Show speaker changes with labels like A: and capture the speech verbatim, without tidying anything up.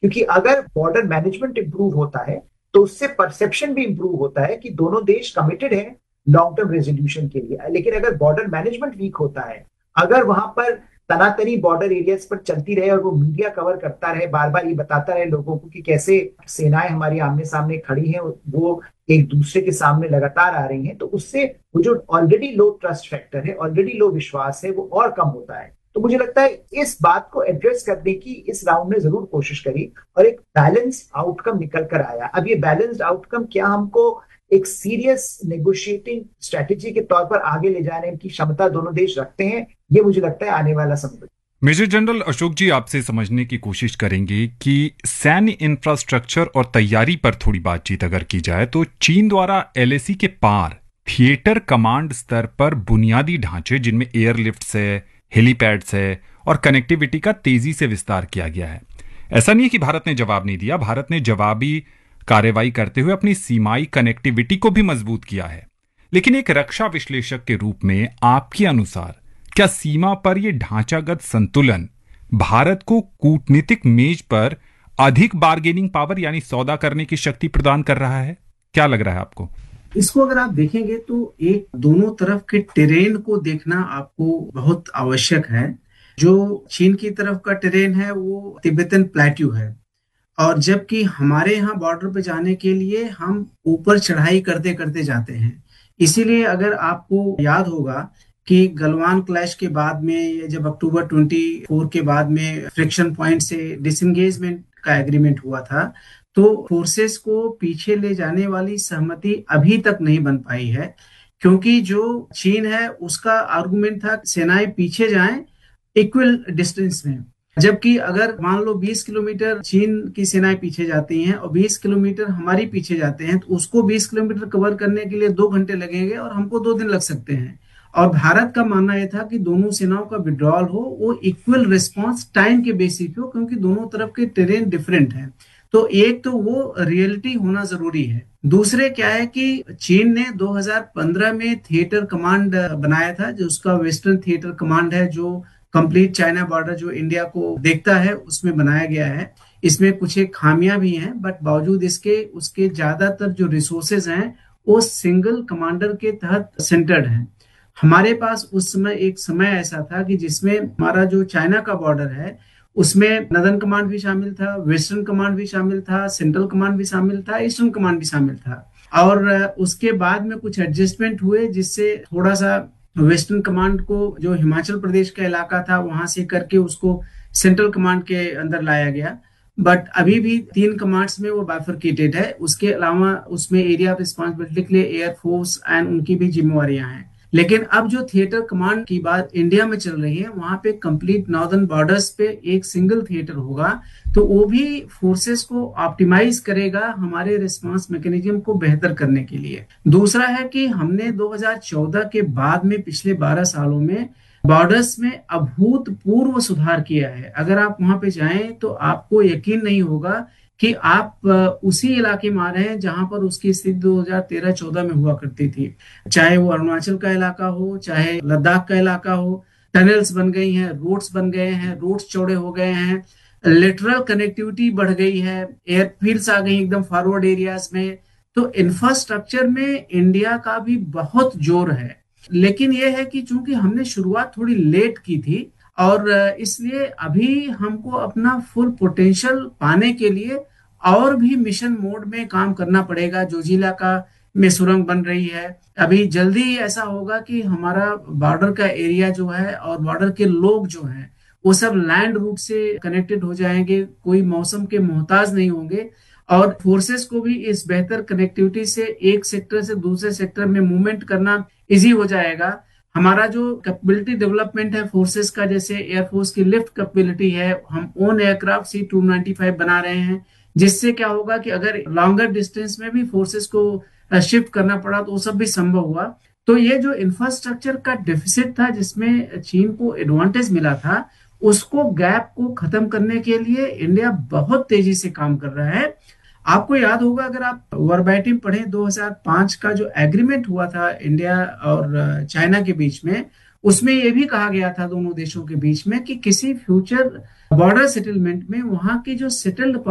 A: क्योंकि अगर border management improve होता है तो उससे परसेप्शन भी इंप्रूव होता है कि दोनों देश कमिटेड हैं लॉन्ग टर्म रेजोल्यूशन के लिए। लेकिन अगर बॉर्डर मैनेजमेंट वीक होता है, अगर वहां पर तनातनी बॉर्डर एरियाज पर चलती रहे और वो मीडिया कवर करता रहे, बार बार ये बताता रहे लोगों को कि कैसे सेनाएं हमारी आमने सामने खड़ी हैं, वो एक दूसरे के सामने लगातार आ रही हैं, तो उससे वो जो ऑलरेडी लो ट्रस्ट फैक्टर है, ऑलरेडी लो विश्वास है, वो और कम होता है। तो मुझे लगता है इस बात को एड्रेस करने की इस राउंड ने जरूर कोशिश करी और एक बैलेंस आउटकम निकल कर आया। अब ये बैलेंस्ड आउटकम क्या हमको एक सीरियस नेगोशिएटिंग स्ट्रेटेजी के तौर पर आगे ले जाने की क्षमता दोनों देश रखते हैं, ये मुझे लगता है आने वाला समय।
B: मेजर जनरल अशोक जी, आपसे समझने की कोशिश करेंगे कि सैन्य इंफ्रास्ट्रक्चर और तैयारी पर थोड़ी बातचीत अगर की जाए तो चीन द्वारा एलएसी के पार थिएटर कमांड स्तर पर बुनियादी ढांचे, जिनमें एयरलिफ्ट्स है, हेलीपैड्स है और कनेक्टिविटी का तेजी से विस्तार किया गया है। ऐसा नहीं है कि भारत ने जवाब नहीं दिया, भारत ने जवाबी कार्रवाई करते हुए अपनी सीमाई कनेक्टिविटी को भी मजबूत किया है। लेकिन एक रक्षा विश्लेषक के रूप में आपके अनुसार क्या सीमा पर यह ढांचागत संतुलन भारत को कूटनीतिक मेज पर अधिक बार्गेनिंग पावर यानी सौदा करने की शक्ति प्रदान कर रहा है? क्या लग रहा है आपको?
C: इसको अगर आप देखेंगे तो एक दोनों तरफ के टेरेन को देखना आपको बहुत आवश्यक है। जो चीन की तरफ का टेरेन है वो तिब्बतन प्लेट्यू है, और जबकि हमारे यहाँ बॉर्डर पे जाने के लिए हम ऊपर चढ़ाई करते करते जाते हैं। इसीलिए अगर आपको याद होगा कि गलवान क्लैश के बाद में, जब अक्टूबर चौबीस के बाद में फ्रिक्शन पॉइंट से डिसएंगेजमेंट का एग्रीमेंट हुआ था, तो फोर्सेस को पीछे ले जाने वाली सहमति अभी तक नहीं बन पाई है। क्योंकि जो चीन है उसका आर्गुमेंट था सेनाएं पीछे जाएं इक्वल डिस्टेंस में, जबकि अगर मान लो बीस किलोमीटर चीन की सेनाएं पीछे जाती हैं और बीस किलोमीटर हमारी पीछे जाते हैं, तो उसको बीस किलोमीटर कवर करने के लिए दो घंटे लगेंगे और हमको दो दिन लग सकते हैं। और भारत का मानना यह था कि दोनों सेनाओं का विड्रॉल हो वो इक्वल रिस्पांस टाइम के बेसिस हो, क्योंकि दोनों तरफ के टेरेन डिफरेंट है। तो एक तो वो रियलिटी होना जरूरी है। दूसरे क्या है कि चीन ने दो हज़ार पंद्रह में थिएटर कमांड बनाया था, जो उसका वेस्टर्न थिएटर कमांड है, जो कंप्लीट चाइना बॉर्डर जो इंडिया को देखता है उसमें बनाया गया है। इसमें कुछ एक खामियां भी हैं, बट बावजूद इसके उसके ज्यादातर जो रिसोर्सेज हैं वो सिंगल कमांडर के तहत सेंटर्ड हैं। हमारे पास उस समय एक समय ऐसा था कि जिसमें हमारा जो चाइना का बॉर्डर है उसमें नदन कमांड भी शामिल था, वेस्टर्न कमांड भी शामिल था, सेंट्रल कमांड भी शामिल था, ईस्टर्न कमांड भी शामिल था। और उसके बाद में कुछ एडजस्टमेंट हुए जिससे थोड़ा सा वेस्टर्न कमांड को, जो हिमाचल प्रदेश का इलाका था, वहां से करके उसको सेंट्रल कमांड के अंदर लाया गया। बट अभी भी तीन कमांड्स में वो बाइफरकेटेड है। उसके अलावा उसमें एरिया ऑफ रिस्पॉन्सिबिलिटी के लिए एयरफोर्स एंड उनकी भी जिम्मेवारियां हैं। लेकिन अब जो थिएटर कमांड की बात इंडिया में चल रही है, वहां पे कंप्लीट नॉर्दर्न बॉर्डर्स पे एक सिंगल थिएटर होगा, तो वो भी फोर्सेस को ऑप्टिमाइज करेगा हमारे रिस्पांस मैकेनिज्म को बेहतर करने के लिए। दूसरा है कि हमने दो हज़ार चौदह के बाद में पिछले बारह सालों में बॉर्डर्स में अभूतपूर्व सुधार किया है। अगर आप वहां पे जाएं तो आपको यकीन नहीं होगा कि आप उसी इलाके में आ रहे हैं जहां पर उसकी स्थिति दो हज़ार तेरह चौदह में हुआ करती थी। चाहे वो अरुणाचल का इलाका हो, चाहे लद्दाख का इलाका हो, टनल्स बन गई हैं, रोड्स बन गए हैं, रोड्स चौड़े हो गए हैं, लिटरल कनेक्टिविटी बढ़ गई है, एयरफील्ड्स आ गई एकदम फॉरवर्ड एरियाज में। तो इंफ्रास्ट्रक्चर में इंडिया का भी बहुत जोर है। लेकिन यह है कि चूंकि हमने शुरुआत थोड़ी लेट की थी और इसलिए अभी हमको अपना फुल पोटेंशियल पाने के लिए और भी मिशन मोड में काम करना पड़ेगा। जोजिला का में सुरंग बन रही है, अभी जल्दी ही ऐसा होगा कि हमारा बॉर्डर का एरिया जो है और बॉर्डर के लोग जो हैं वो सब लैंड रूट से कनेक्टेड हो जाएंगे, कोई मौसम के मोहताज नहीं होंगे। और फोर्सेस को भी इस बेहतर कनेक्टिविटी से एक सेक्टर से दूसरे सेक्टर में मूवमेंट करना इजी हो जाएगा। हमारा जो कैपेबिलिटी डेवलपमेंट है फोर्सेस का, जैसे एयरफोर्स की लिफ्ट कैपेबिलिटी है, हम own aircraft C to ninety five बना रहे हैं, जिससे क्या होगा कि अगर लॉन्गर डिस्टेंस में भी फोर्सेस को शिफ्ट करना पड़ा तो वो सब भी संभव हुआ। तो ये जो इंफ्रास्ट्रक्चर का डेफिसिट था जिसमें चीन को एडवांटेज मिला था, उसको गैप को खत्म करने के लिए इंडिया बहुत तेजी से काम कर रहा है। आपको याद होगा, अगर आप वर्बैटिम पढ़ें, दो हज़ार पाँच का जो एग्रीमेंट हुआ था इंडिया और चाइना के बीच में, उसमें यह भी कहा गया था दोनों देशों के बीच में कि किसी फ्यूचर बॉर्डर सेटलमेंट में वहां की जो सेटल्ड